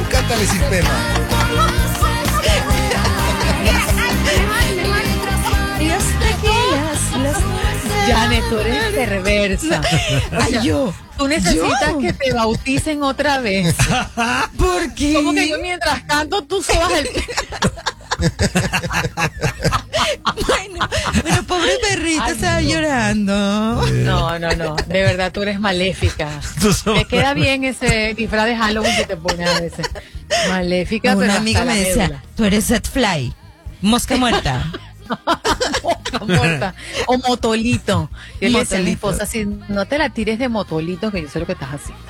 cántale sin pena. Janet, tú eres perversa. Ay, yo. Tú necesitas que te bauticen otra vez. ¿Por qué? Como que yo mientras canto, tú sobas el... Bueno, pobre perrito, Ay, estaba no. llorando. No, de verdad tú eres maléfica. Te queda bien ese disfraz de Halloween que te pones a veces. Maléfica, pero Un hasta amigo la me decía, médula. tú eres Zed Fly, mosca muerta. Mosca muerta. O motolito. Yo le decía a mi Motolito. esposa, si no te la tires de motolito, que yo sé lo que estás haciendo.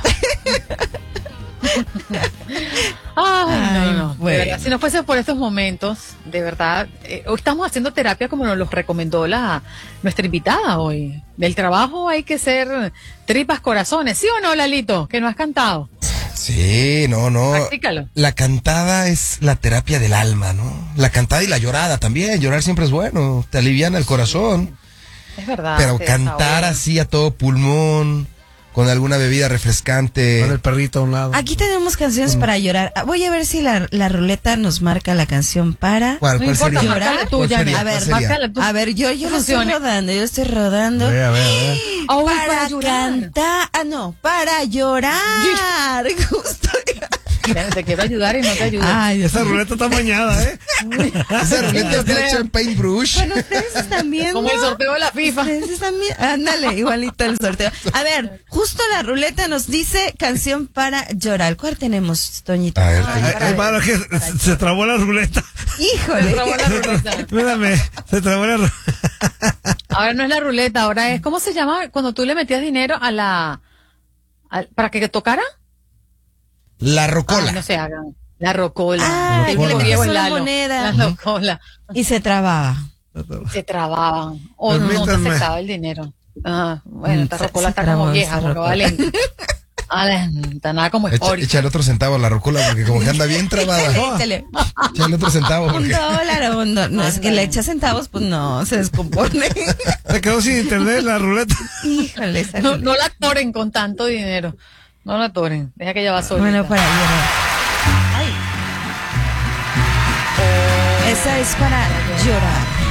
Ay, no. bueno. De verdad, si no fuese por estos momentos, de verdad, hoy estamos haciendo terapia como nos los recomendó nuestra invitada hoy. Del trabajo hay que ser tripas corazones, ¿sí o no, Lalito? Que no has cantado. Sí, no. Practícalo. La cantada es la terapia del alma, ¿no? La cantada y la llorada también. Llorar siempre es bueno, te aliviana el corazón. Es verdad. Pero te cantar desahoga. así a todo pulmón, con alguna bebida refrescante. Con el perrito a un lado. Aquí tenemos canciones para llorar. Voy a ver si la ruleta nos marca la canción para... ¿Cuál No importa, sería? márcala tú, ¿Cuál Janet. sería? A ver, ¿Cuál sería? márcala tú. A ver, yo lo Funciona. estoy rodando. A ver. Oh, Para llorar. cantar, para llorar. Justo. Te quiero ayudar y no te ayudo. Ay, Esa ruleta está mañada, ¿eh? Esa ruleta está hecha en paintbrush. bueno, ustedes están viendo. Como el sorteo de la FIFA. Ustedes están viendo. Ándale, igualito el sorteo. A ver, justo la ruleta nos dice canción para llorar. ¿Cuál tenemos, Toñito? A ver, Hermano, que se trabó la ruleta. Híjole. Trabó la ruleta. Espérame, se trabó la ruleta. Ahora no es la ruleta, ahora es, ¿cómo se llama? Cuando tú le metías dinero para que tocara. la rocola. Ay, no se hagan. La rocola. Ah, El que le viejo metías una Lalo. moneda. La rocola. Y se trababa. Se trababan. O no te Permítanme. aceptaba el dinero. Ah, bueno, esta Se- rocola se está trabó, como se vieja, porque rocola. vale. Está nada como histórica. Échale otro centavo a la rocola porque como que anda bien trabada. Échale. Échale otro centavo Un porque... dólar o un dólar. No, es que le echas centavos, pues no, se descompone. Se quedó sin internet la ruleta. Híjole, esa No, ruleta. no la atoren con tanto dinero. No la atoren. Deja que ella va solita. Bueno, para llorar. Esa es para llorar.